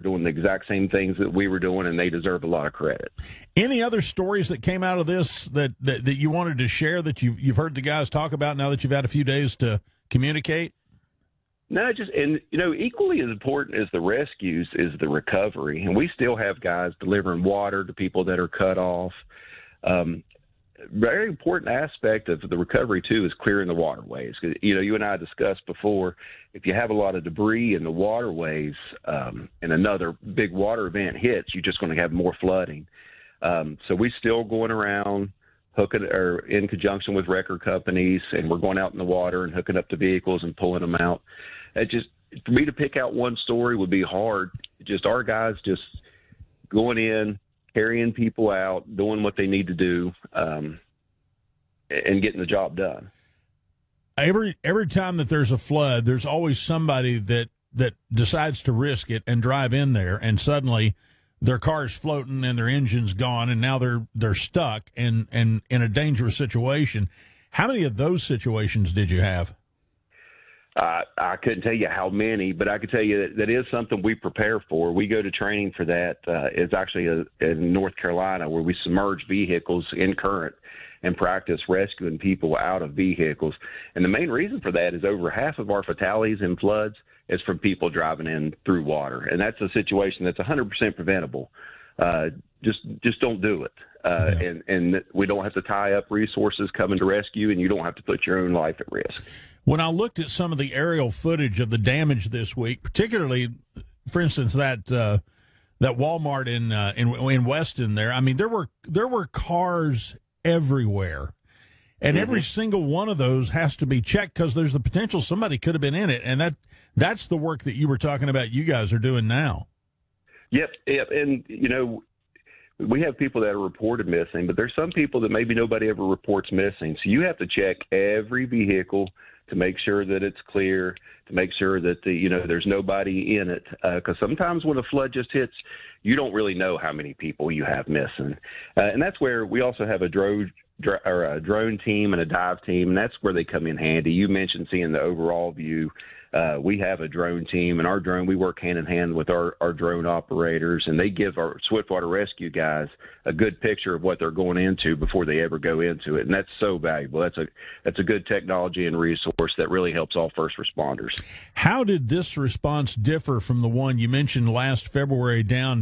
doing the exact same things that we were doing, and they deserve a lot of credit. Any other stories that came out of this that you wanted to share that you've heard the guys talk about now that you've had a few days to communicate? No, equally as important as the rescues is the recovery, and we still have guys delivering water to people that are cut off. Very important aspect of the recovery, too, is clearing the waterways. You and I discussed before, if you have a lot of debris in the waterways and another big water event hits, you're just going to have more flooding. So we're still going around in conjunction with record companies, and we're going out in the water and hooking up the vehicles and pulling them out. For me to pick out one story would be hard. Just our guys just going in, carrying people out, doing what they need to do, and getting the job done. Every time that there's a flood, there's always somebody that decides to risk it and drive in there, and suddenly their car's floating and their engine's gone, and now they're stuck and in a dangerous situation. How many of those situations did you have? I couldn't tell you how many, but I could tell you that is something we prepare for. We go to training for that. It's actually in North Carolina, where we submerge vehicles in current and practice rescuing people out of vehicles. And the main reason for that is over half of our fatalities in floods is from people driving in through water. And that's a situation that's 100% preventable. Just don't do it. And we don't have to tie up resources coming to rescue, and you don't have to put your own life at risk. When I looked at some of the aerial footage of the damage this week, particularly, for instance, that Walmart in Weston there, I mean, there were cars everywhere, and every single one of those has to be checked because there's the potential somebody could have been in it, and that's the work that you were talking about you guys are doing now. Yep, and we have people that are reported missing, but there's some people that maybe nobody ever reports missing. So you have to check every vehicle to make sure that it's clear, to make sure that there's nobody in it. Because sometimes when a flood just hits, you don't really know how many people you have missing. And that's where we also have a drone team and a dive team, and that's where they come in handy. You mentioned seeing the overall view. We have a drone team, and our drone, we work hand in hand with our drone operators, and they give our Swiftwater Rescue guys a good picture of what they're going into before they ever go into it. And that's so valuable. That's a good technology and resource that really helps all first responders. How did this response differ from the one you mentioned last February down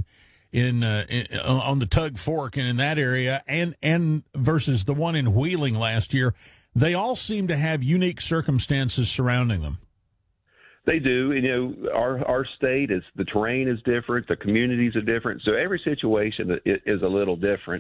on the Tug Fork and in that area, and versus the one in Wheeling last year? They all seem to have unique circumstances surrounding them. They do. Our state the terrain is different. The communities are different. So every situation is a little different.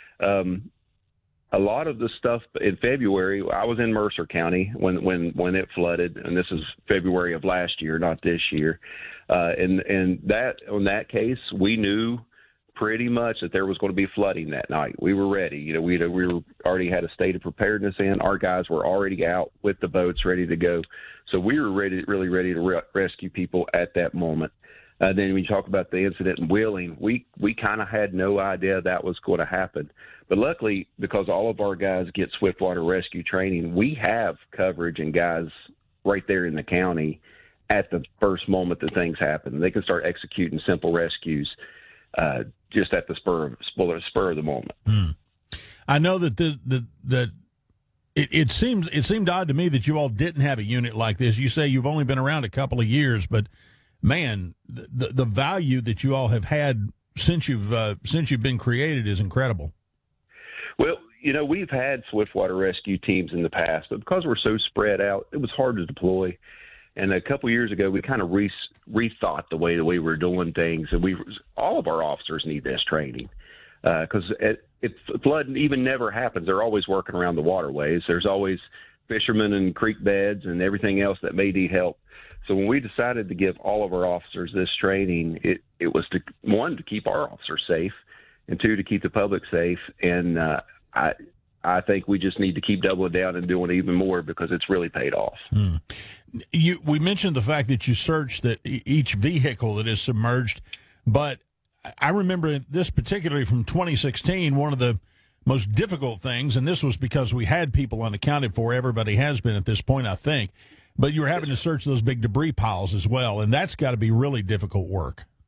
A lot of the stuff in February, I was in Mercer County when it flooded, and this is February of last year, not this year. And that on that case, we knew pretty much that there was going to be flooding that night. We were ready. We already had a state of preparedness in. Our guys were already out with the boats ready to go. So we were really ready to rescue people at that moment. Then when you talk about the incident in Wheeling, we kind of had no idea that was going to happen. But luckily, because all of our guys get Swiftwater Rescue training, we have coverage and guys right there in the county at the first moment that things happen. They can start executing simple rescues just at the spur of the moment. I know that it seemed odd to me that you all didn't have a unit like this. You say you've only been around a couple of years, but man, the value that you all have had since you've been created is incredible. Well, we've had Swiftwater Rescue teams in the past, but because we're so spread out, it was hard to deploy. And a couple of years ago, we kind of rethought the way that we were doing things, and all of our officers need this training because if flood even never happens, they're always working around the waterways. There's always fishermen and creek beds and everything else that may need help. So when we decided to give all of our officers this training, it was to keep our officers safe, and two, to keep the public safe. And I think we just need to keep doubling down and doing even more because it's really paid off. We mentioned the fact that you searched that each vehicle that is submerged, but I remember this particularly from 2016, one of the most difficult things, and this was because we had people unaccounted for. Everybody has been at this point, I think. But you were having to search those big debris piles as well, and that's got to be really difficult work.